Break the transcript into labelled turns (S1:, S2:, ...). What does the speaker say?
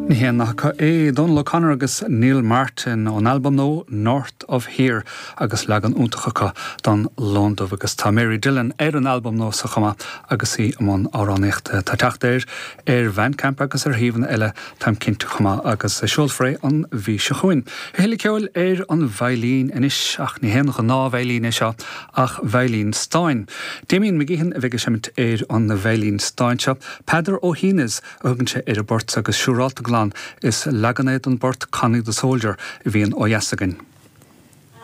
S1: Níhéanacha Don O'Connor agus Neil Martin an album nó North of Here agus legan úntachacha don London agus tá Mary Dillon an album nó sa chama agus í amon áráníocht tá teachtéir Bandcamp agus híomhan eile tam cinnte chama agus siúlfré an bhí se chuin. Héla ceil an bhailín inis ach níhéanacha ná bhailín is seo ach bhailín Stein. Déimín me gihan a bheith semitt an na bhailín Stein seo. Peadar ó hínas aganse bort agus siúráilta glán is leganéad an bort Connie the Soldier bhíon ó Yasagan.